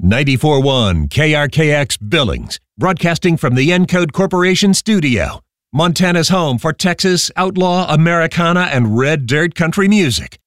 94.1 KRKX Billings, broadcasting from the Encode Corporation studio. Montana's home for Texas outlaw, Americana, and red dirt country music.